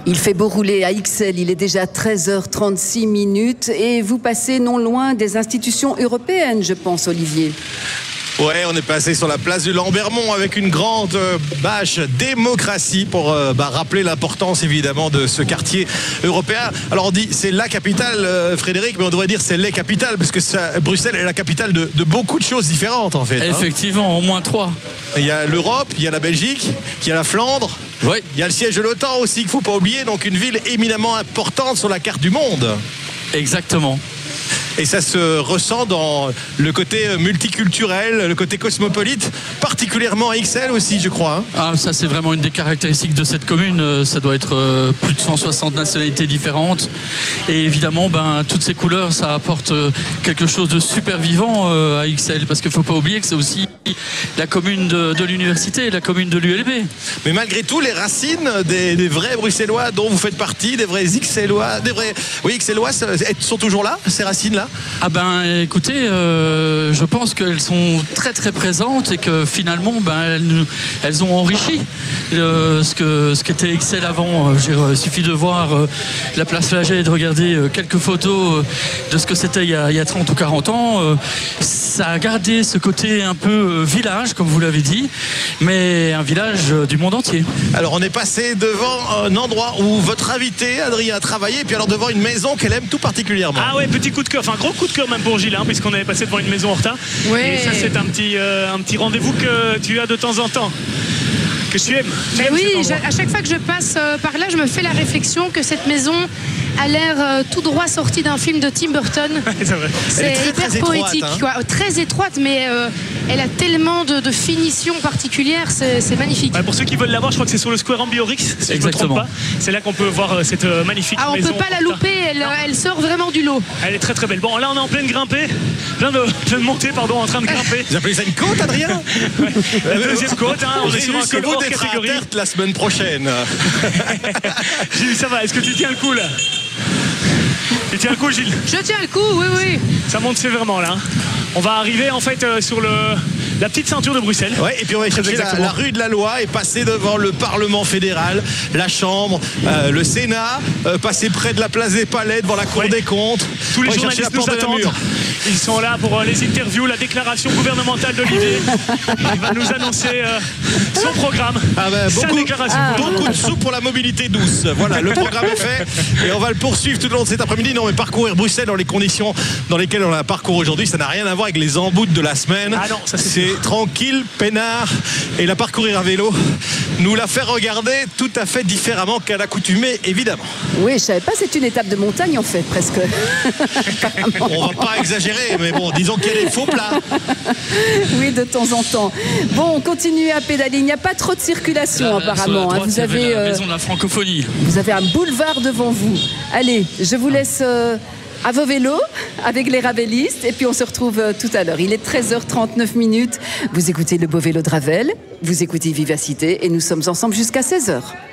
Il fait beau rouler à Ixelles, il est déjà 13h36 minutes et vous passez non loin des institutions européennes, je pense, Olivier. Ouais, on est passé sur la place du Lambermont avec une grande bâche démocratie pour rappeler l'importance évidemment de ce quartier européen. Alors on dit c'est la capitale, Frédéric, mais on devrait dire c'est les capitales parce que Bruxelles est la capitale de beaucoup de choses différentes en fait. Effectivement, au moins 3. Il y a l'Europe, il y a la Belgique, il y a la Flandre. Oui. Il y a le siège de l'OTAN aussi qu'il ne faut pas oublier, donc une ville éminemment importante sur la carte du monde. Exactement. Et ça se ressent dans le côté multiculturel, le côté cosmopolite, particulièrement à Ixelles aussi, je crois. Ah, ça, c'est vraiment une des caractéristiques de cette commune. Ça doit être plus de 160 nationalités différentes. Et évidemment, toutes ces couleurs, ça apporte quelque chose de super vivant à Ixelles. Parce qu'il ne faut pas oublier que c'est aussi la commune de l'université, la commune de l'ULB. Mais malgré tout, les racines des vrais Bruxellois dont vous faites partie, des vrais Ixellois, Ixellois sont toujours là, ces racines-là? Ah écoutez, je pense qu'elles sont très très présentes et que finalement elles ont enrichi ce qu'était Ixelles avant. Il suffit de voir la place Flagey et de regarder quelques photos de ce que c'était il y a 30 ou 40 ans. Ça a gardé ce côté un peu village, comme vous l'avez dit, mais un village du monde entier. Alors on est passé devant un endroit où votre invité, Adrien, a travaillé, et puis alors devant une maison qu'elle aime tout particulièrement. Ah ouais, petit coup de cœur, enfin gros coup de cœur même pour Gilles, puisqu'on avait passé devant une maison en retard. Ouais. Et ça c'est un petit rendez-vous que tu as de temps en temps. Que tu aimes. Mais oui, à chaque fois que je passe par là, je me fais la réflexion que cette maison a l'air tout droit sortie d'un film de Tim Burton. C'est vrai. C'est hyper très poétique, étroite, quoi. Très étroite, mais elle a tellement de finition particulière, c'est magnifique. Ouais, pour ceux qui veulent la voir, je crois que c'est sur le Square Ambiorix, si je ne me trompe pas. C'est là qu'on peut voir cette magnifique on maison. peut pas la louper, elle sort vraiment du lot. Elle est très très belle. Bon, là on est en pleine grimpée, plein de montée, en train de grimper. Vous appelez ça une côte, Adrien? La deuxième côte, on est sur un col hors catégorie. La semaine prochaine. Gilles, ça va, est-ce que tu tiens le coup là? Tu tiens le coup, Gilles? Je tiens le coup, oui. Ça monte sévèrement là. On va arriver en fait sur la petite ceinture de Bruxelles. Ouais, et puis on va chercher la rue de la Loi et passer devant le Parlement fédéral, la Chambre, le Sénat, passer près de la place des Palais, devant la Cour des comptes. Tous les journalistes nous attendent. Ils sont là pour les interviews, la déclaration gouvernementale d'Olivier. Il va nous annoncer son programme, sa déclaration. Beaucoup de sous pour la mobilité douce. Voilà, le programme est fait et on va le poursuivre tout au long de cet après-midi. Non, mais parcourir Bruxelles dans les conditions dans lesquelles on la parcourt aujourd'hui, ça n'a rien à voir avec les emboutes de la semaine. Ah non, ça c'est tranquille, peinard, et la parcourir à vélo nous la fait regarder tout à fait différemment qu'à l'accoutumée, évidemment. Oui, je savais pas, c'est une étape de montagne en fait, presque. On va pas exagérer, mais bon, disons qu'il y a des faux plats. Oui, de temps en temps. Bon, continuez à pédaler. Il n'y a pas trop de circulation apparemment. Droite, vous avez la maison de la francophonie. Vous avez un boulevard devant vous. Allez, je vous laisse à vos vélos avec les ravelistes et puis on se retrouve tout à l'heure. Il est 13h39 minutes. Vous écoutez le beau vélo de Ravel, vous écoutez Vivacité et nous sommes ensemble jusqu'à 16h.